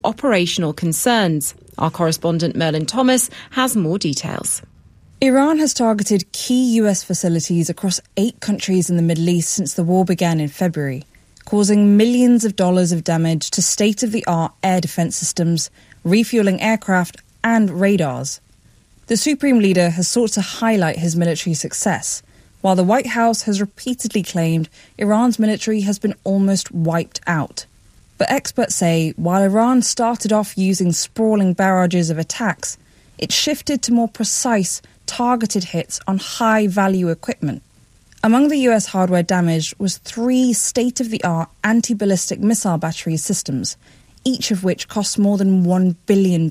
operational concerns. Our correspondent Merlin Thomas has more details. Iran has targeted key US facilities across 8 countries in the Middle East since the war began in February, causing millions of dollars of damage to state-of-the-art air defense systems, refueling aircraft and radars. The Supreme Leader has sought to highlight his military success, while the White House has repeatedly claimed Iran's military has been almost wiped out. But experts say while Iran started off using sprawling barrages of attacks, it shifted to more precise, targeted hits on high-value equipment. Among the US hardware damaged was 3 state-of-the-art anti-ballistic missile battery systems, each of which cost more than $1 billion.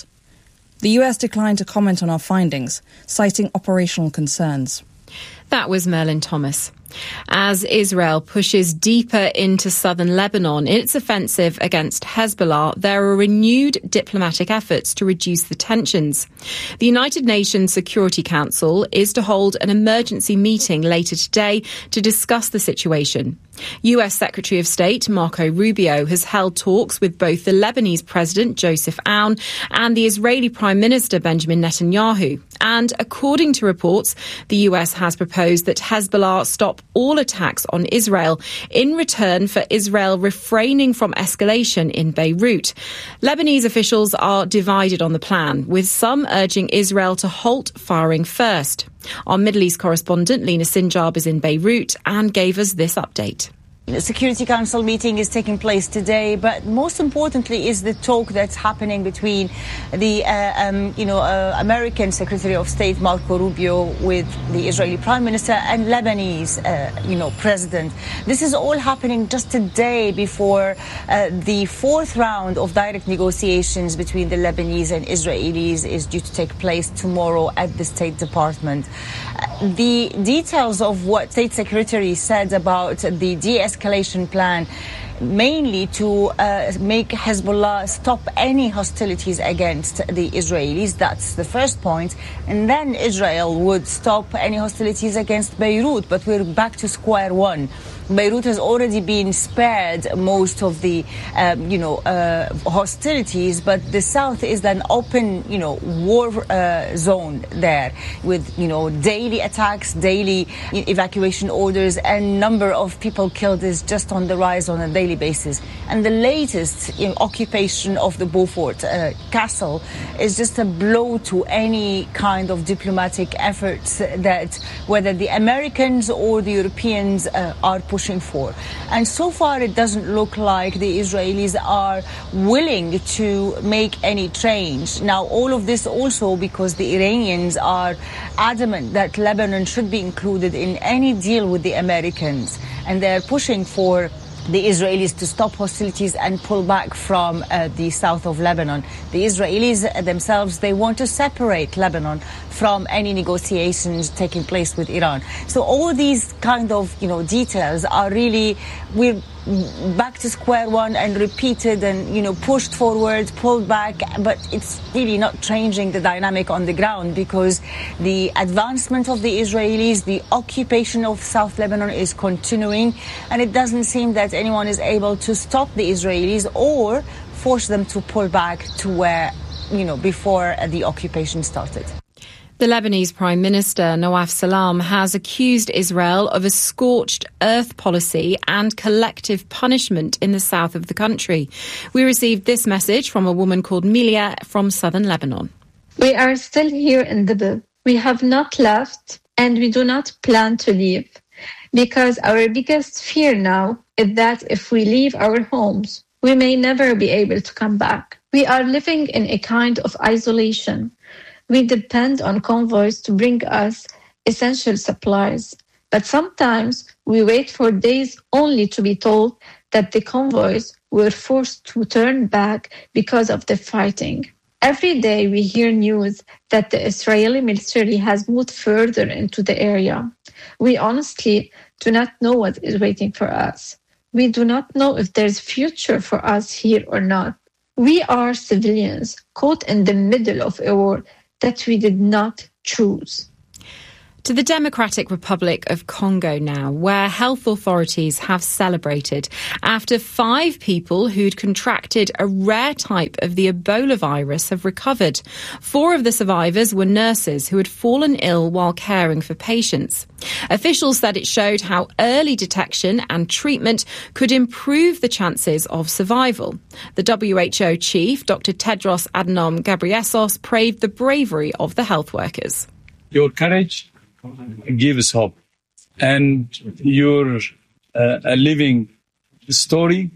The US declined to comment on our findings, citing operational concerns. That was Merlin Thomas. As Israel pushes deeper into southern Lebanon in its offensive against Hezbollah, there are renewed diplomatic efforts to reduce the tensions. The United Nations Security Council is to hold an emergency meeting later today to discuss the situation. US Secretary of State Marco Rubio has held talks with both the Lebanese President Joseph Aoun and the Israeli Prime Minister Benjamin Netanyahu. And according to reports, the US has proposed that Hezbollah stop all attacks on Israel in return for Israel refraining from escalation in Beirut. Lebanese officials are divided on the plan, with some urging Israel to halt firing first. Our Middle East correspondent Lina Sinjab is in Beirut and gave us this update. The Security Council meeting is taking place today, but most importantly is the talk that's happening between the American Secretary of State Marco Rubio with the Israeli Prime Minister and Lebanese President. This is all happening just a day before the 4th round of direct negotiations between the Lebanese and Israelis is due to take place tomorrow at the State Department. The details of what State Secretary said about the de-escalation plan, mainly to make Hezbollah stop any hostilities against the Israelis. That's the first point. And then Israel would stop any hostilities against Beirut. But we're back to square one. Beirut has already been spared most of the, hostilities, but the south is an open, war zone there with, daily attacks, daily evacuation orders, and number of people killed is just on the rise on a daily basis. And the latest occupation of the Beaufort castle is just a blow to any kind of diplomatic efforts that whether the Americans or the Europeans are pushing for. And so far it doesn't look like the Israelis are willing to make any change. Now all of this also because the Iranians are adamant that Lebanon should be included in any deal with the Americans, and they're pushing for the Israelis to stop hostilities and pull back from the south of Lebanon. The Israelis themselves, they want to separate Lebanon from any negotiations taking place with Iran. So all these kind of, details are really, we're back to square one and repeated and, pushed forward, pulled back, but it's really not changing the dynamic on the ground because the advancement of the Israelis, the occupation of South Lebanon is continuing, and it doesn't seem that anyone is able to stop the Israelis or force them to pull back to where, before the occupation started. The Lebanese Prime Minister Nawaf Salam has accused Israel of a scorched earth policy and collective punishment in the south of the country. We received this message from a woman called Milia from southern Lebanon. We are still here in Dibib. We have not left and we do not plan to leave because our biggest fear now is that if we leave our homes, we may never be able to come back. We are living in a kind of isolation. We depend on convoys to bring us essential supplies, but sometimes we wait for days only to be told that the convoys were forced to turn back because of the fighting. Every day we hear news that the Israeli military has moved further into the area. We honestly do not know what is waiting for us. We do not know if there's a future for us here or not. We are civilians caught in the middle of a war that we did not choose. To the Democratic Republic of Congo now, where health authorities have celebrated after 5 people who'd contracted a rare type of the Ebola virus have recovered. 4 of the survivors were nurses who had fallen ill while caring for patients. Officials said it showed how early detection and treatment could improve the chances of survival. The WHO chief, Dr. Tedros Adhanom Ghebreyesus, praised the bravery of the health workers. Your courage gives hope, and you're a living story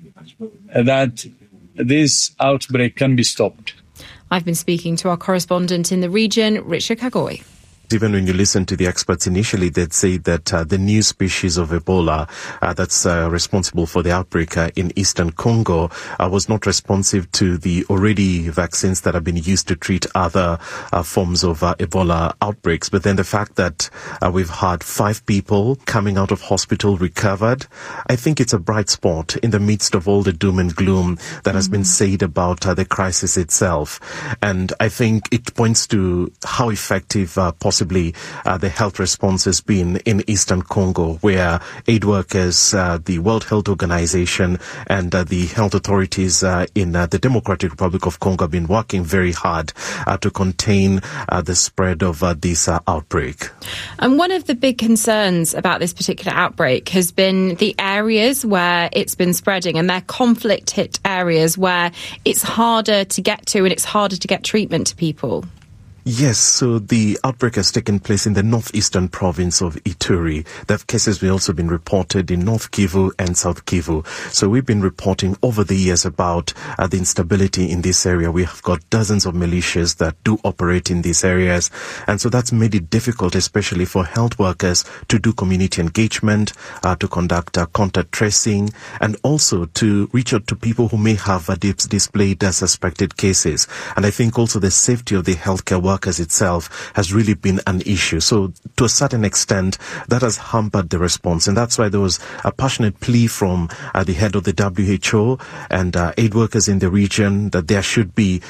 that this outbreak can be stopped. I've been speaking to our correspondent in the region, Richard Kagoi. Even when you listen to the experts initially, they'd say that the new species of Ebola that's responsible for the outbreak in eastern Congo was not responsive to the already vaccines that have been used to treat other forms of Ebola outbreaks. But then the fact that we've had 5 people coming out of hospital recovered, I think it's a bright spot in the midst of all the doom and gloom that has been said about the crisis itself. And I think it points to how effective possibly the health response has been in eastern Congo, where aid workers, the World Health Organization and the health authorities in the Democratic Republic of Congo have been working very hard to contain the spread of this outbreak. And one of the big concerns about this particular outbreak has been the areas where it's been spreading, and they're conflict-hit areas where it's harder to get to and it's harder to get treatment to people. Yes, so the outbreak has taken place in the northeastern province of Ituri. The cases have also been reported in North Kivu and South Kivu. So we've been reporting over the years about the instability in this area. We have got dozens of militias that do operate in these areas. And so that's made it difficult, especially for health workers, to do community engagement, to conduct contact tracing, and also to reach out to people who may have displayed suspected cases. And I think also the safety of the healthcare workers itself has really been an issue. So to a certain extent, that has hampered the response. And that's why there was a passionate plea from the head of the WHO and aid workers in the region that there should be,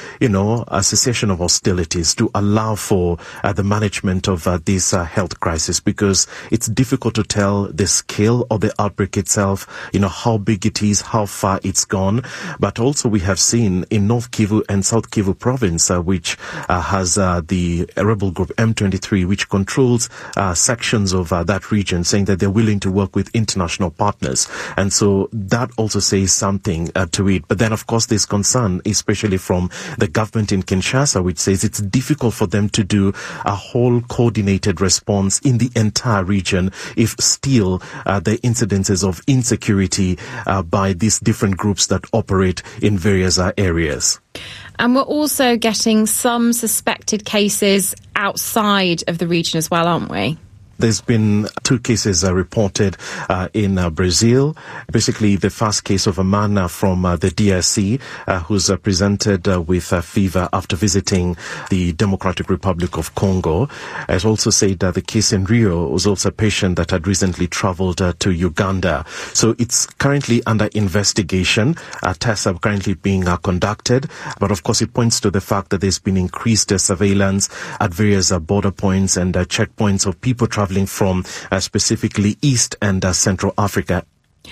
a cessation of hostilities to allow for the management of this health crisis, because it's difficult to tell the scale of the outbreak itself, how big it is, how far it's gone. But also we have seen in North Kivu and South Kivu province, which has the rebel group M23, which controls sections of that region, saying that they're willing to work with international partners. And so that also says something to it. But then, of course, there's concern, especially from the government in Kinshasa, which says it's difficult for them to do a whole coordinated response in the entire region if still the incidences of insecurity by these different groups that operate in various areas. And we're also getting some suspected cases outside of the region as well, aren't we? There's been 2 cases reported in Brazil. Basically, the first case of a man from the DRC who's presented with fever after visiting the Democratic Republic of Congo. It's also said that the case in Rio was also a patient that had recently traveled to Uganda. So it's currently under investigation. Tests are currently being conducted. But of course, it points to the fact that there's been increased surveillance at various border points and checkpoints of people traveling from specifically East and Central Africa.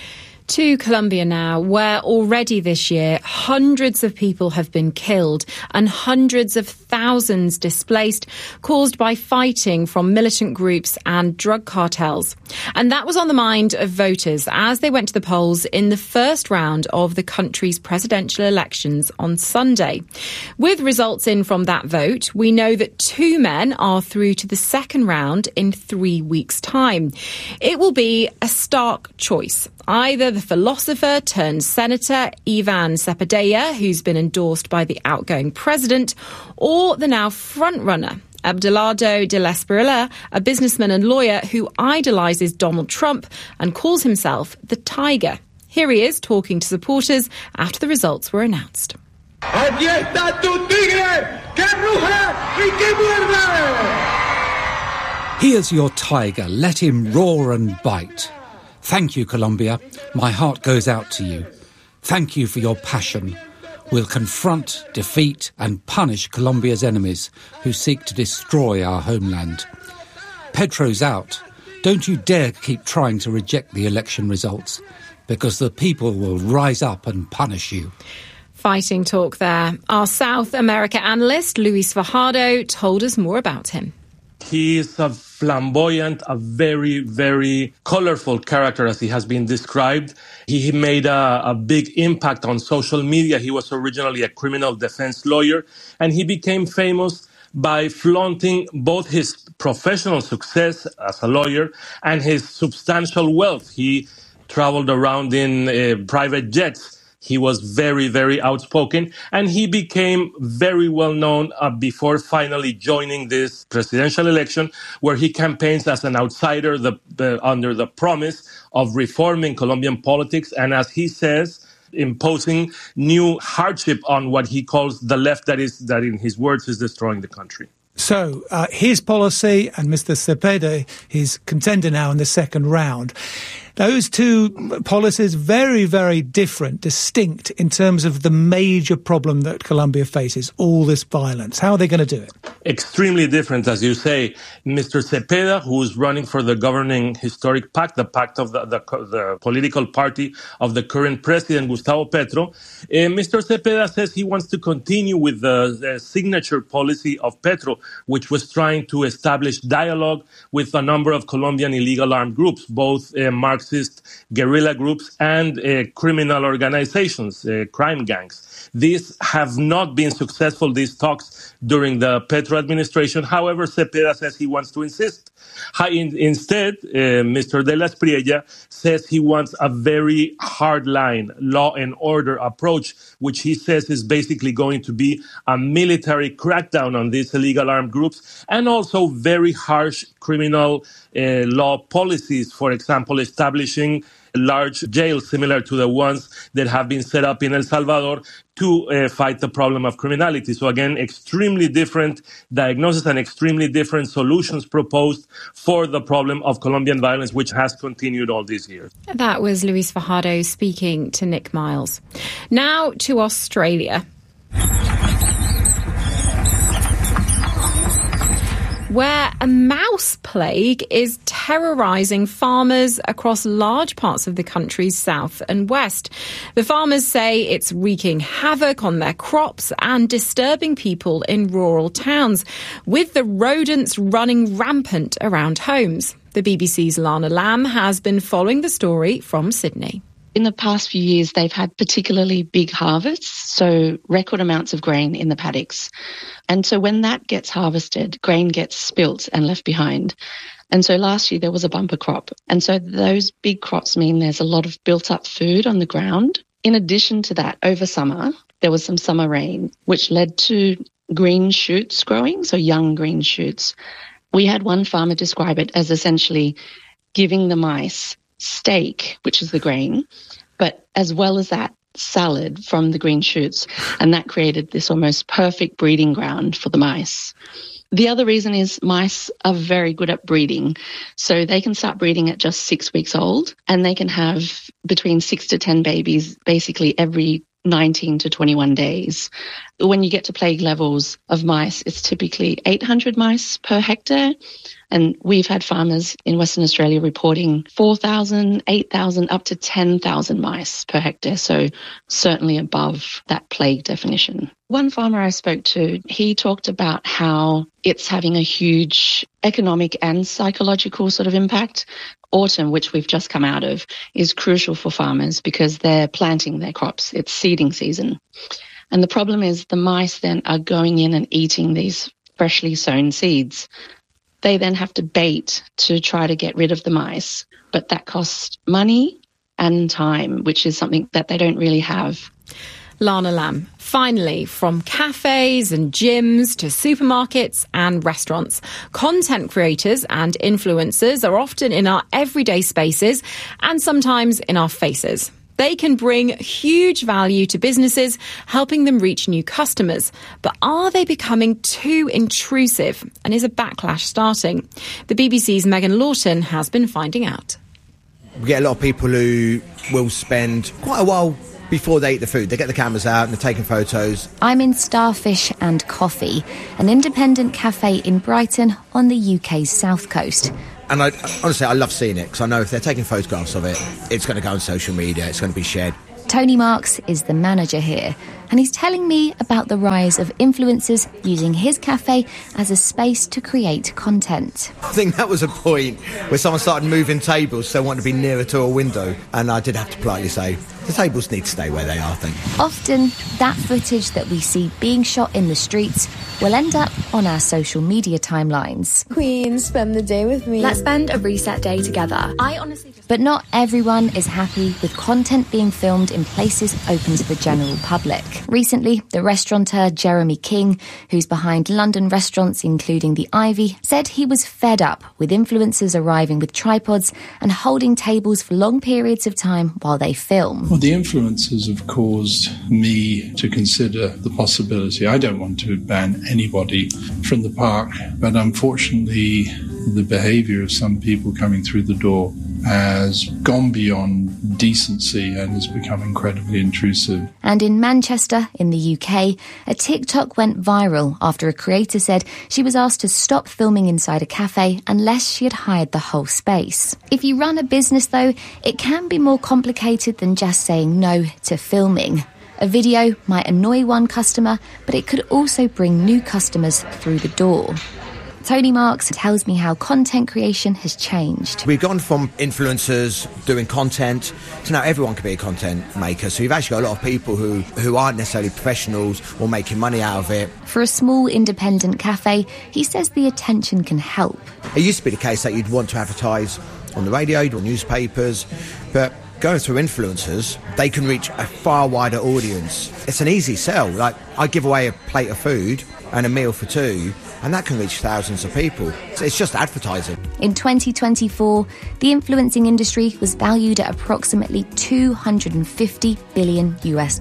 To Colombia now, where already this year hundreds of people have been killed and hundreds of thousands displaced, caused by fighting from militant groups and drug cartels. And that was on the mind of voters as they went to the polls in the first round of the country's presidential elections on Sunday. With results in from that vote, we know that 2 men are through to the second round in 3 weeks' time. It will be a stark choice. Either the philosopher turned senator Ivan Cepeda, who's been endorsed by the outgoing president, or the now frontrunner Abelardo de la Espriella, a businessman and lawyer who idolises Donald Trump and calls himself the Tiger. Here he is talking to supporters after the results were announced. Allí está tu tigre, que ruja y que muerda. Here's your tiger. Let him roar and bite. Thank you, Colombia. My heart goes out to you. Thank you for your passion. We'll confront, defeat and punish Colombia's enemies who seek to destroy our homeland. Petro's out, don't you dare keep trying to reject the election results, because the people will rise up and punish you. Fighting talk there. Our South America analyst, Luis Fajardo, told us more about him. He is a flamboyant, a very, very colorful character, as he has been described. He made a big impact on social media. He was originally a criminal defense lawyer, and he became famous by flaunting both his professional success as a lawyer and his substantial wealth. He traveled around in private jets. He was very, very outspoken, and he became very well known before finally joining this presidential election, where he campaigns as an outsider under the promise of reforming Colombian politics, and as he says, imposing new hardship on what he calls the left that in his words is destroying the country. So his policy and Mr. Cepeda, his contender now in the second round, those two policies very, very different, distinct in terms of the major problem that Colombia faces, all this violence. How are they going to do it? Extremely different, as you say. Mr. Cepeda, who is running for the governing historic PAC, the PAC of the political party of the current president, Gustavo Petro, Mr. Cepeda says he wants to continue with the signature policy of Petro, which was trying to establish dialogue with a number of Colombian illegal armed groups, both Marxist guerrilla groups and criminal organizations, crime gangs. These have not been successful, these talks, during the Petro administration. However, Cepeda says he wants to insist. Instead, Mr. de la Espriella says he wants a very hard-line law and order approach, which he says is basically going to be a military crackdown on these illegal armed groups, and also very harsh criminal law policies, for example, establishing large jails similar to the ones that have been set up in El Salvador to fight the problem of criminality. So again, extremely different diagnosis and extremely different solutions proposed for the problem of Colombian violence, which has continued all these years. That was Luis Fajardo speaking to Nick Miles. Now to Australia, where a mouse plague is terrorising farmers across large parts of the country's south and west. The farmers say it's wreaking havoc on their crops and disturbing people in rural towns, with the rodents running rampant around homes. The BBC's Lana Lamb has been following the story from Sydney. In the past few years, they've had particularly big harvests, so record amounts of grain in the paddocks. And so when that gets harvested, grain gets spilt and left behind. And so last year there was a bumper crop. And so those big crops mean there's a lot of built up food on the ground. In addition to that, over summer, there was some summer rain, which led to green shoots growing, so young green shoots. We had one farmer describe it as essentially giving the mice steak, which is the grain, but as well as that, salad from the green shoots. And that created this almost perfect breeding ground for the mice. The other reason is mice are very good at breeding. So they can start breeding at just 6 weeks old, and they can have between 6 to 10 babies basically every 19 to 21 days. When you get to plague levels of mice, it's typically 800 mice per hectare. And we've had farmers in Western Australia reporting 4,000, 8,000, up to 10,000 mice per hectare. So certainly above that plague definition. One farmer I spoke to, he talked about how it's having a huge economic and psychological sort of impact. Autumn, which we've just come out of, is crucial for farmers because they're planting their crops. It's seeding season. And the problem is the mice then are going in and eating these freshly sown seeds. They then have to bait to try to get rid of the mice, but that costs money and time, which is something that they don't really have. Lana Lamb. Finally, from cafes and gyms to supermarkets and restaurants, content creators and influencers are often in our everyday spaces and sometimes in our faces. They can bring huge value to businesses, helping them reach new customers. But are they becoming too intrusive? And is a backlash starting? The BBC's Megan Lawton has been finding out. We get a lot of people who will spend quite a while before they eat the food. They get the cameras out and they're taking photos. I'm in Starfish and Coffee, an independent cafe in Brighton on the UK's south coast. And honestly, I love seeing it, because I know if they're taking photographs of it, it's going to go on social media, it's going to be shared. Tony Marks is the manager here, and he's telling me about the rise of influencers using his cafe as a space to create content. I think that was a point where someone started moving tables, so they wanted to be nearer to a window, and I did have to politely say, the tables need to stay where they are, I think. Often, that footage that we see being shot in the streets will end up on our social media timelines. Queen, spend the day with me. Let's spend a reset day together. But not everyone is happy with content being filmed in places open to the general public. Recently, the restaurateur Jeremy King, who's behind London restaurants including the Ivy, said he was fed up with influencers arriving with tripods and holding tables for long periods of time while they film. Well, the influencers have caused me to consider the possibility. I don't want to ban anybody from the park, but unfortunately, the behaviour of some people coming through the door has gone beyond decency and has become incredibly intrusive. And in Manchester, in the UK, a TikTok went viral after a creator said she was asked to stop filming inside a cafe unless she had hired the whole space. If you run a business, though, it can be more complicated than just saying no to filming. A video might annoy one customer, but it could also bring new customers through the door. Tony Marks tells me how content creation has changed. We've gone from influencers doing content to now everyone can be a content maker. So you've actually got a lot of people who aren't necessarily professionals or making money out of it. For a small independent cafe, he says the attention can help. It used to be the case that you'd want to advertise on the radio, or newspapers, but going through influencers, they can reach a far wider audience. It's an easy sell. Like, I give away a plate of food and a meal for two, and that can reach thousands of people. It's just advertising. In 2024, the influencing industry was valued at approximately $250 billion.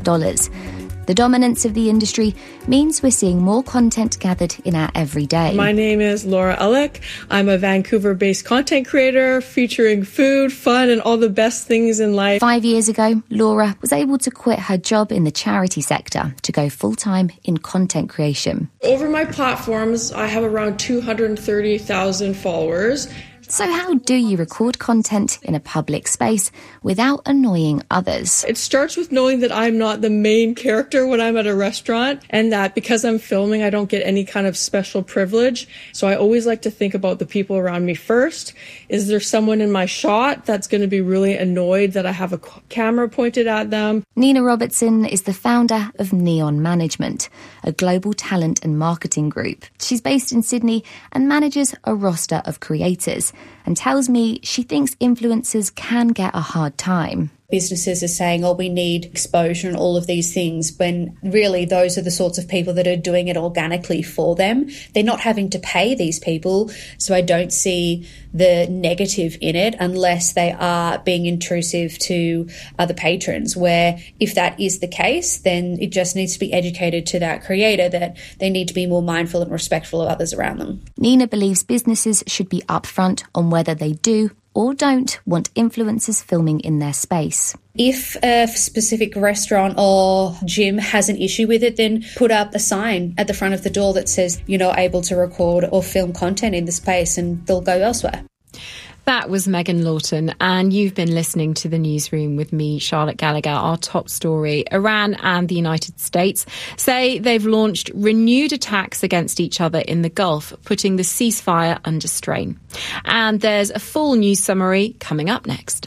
The dominance of the industry means we're seeing more content gathered in our everyday. My name is Laura Ellick. I'm a Vancouver-based content creator featuring food, fun, and all the best things in life. 5 years ago, Laura was able to quit her job in the charity sector to go full-time in content creation. Over my platforms, I have around 230,000 followers. So how do you record content in a public space without annoying others? It starts with knowing that I'm not the main character when I'm at a restaurant, and that because I'm filming, I don't get any kind of special privilege. So I always like to think about the people around me first. Is there someone in my shot that's going to be really annoyed that I have a camera pointed at them? Nina Robertson is the founder of Neon Management, a global talent and marketing group. She's based in Sydney and manages a roster of creators, and tells me she thinks influencers can get a hard time. Businesses are saying, oh, we need exposure and all of these things, when really those are the sorts of people that are doing it organically for them. They're not having to pay these people, so I don't see the negative in it unless they are being intrusive to other patrons, where if that is the case, then it just needs to be educated to that creator that they need to be more mindful and respectful of others around them. Nina believes businesses should be upfront on whether they do or don't want influencers filming in their space. If a specific restaurant or gym has an issue with it, then put up a sign at the front of the door that says you're not able to record or film content in the space, and they'll go elsewhere. That was Megan Lawton, and you've been listening to The Newsroom with me, Charlotte Gallagher. Our top story: Iran and the United States say they've launched renewed attacks against each other in the Gulf, putting the ceasefire under strain. And there's a full news summary coming up next.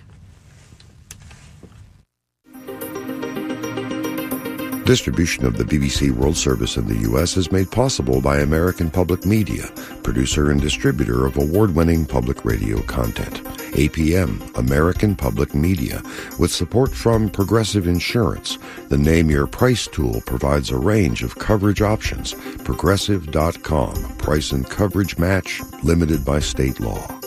Distribution of the BBC World Service in the U.S. is made possible by American Public Media, producer and distributor of award-winning public radio content. APM, American Public Media, with support from Progressive Insurance. The Name Your Price tool provides a range of coverage options. Progressive.com. Price and coverage match, limited by state law.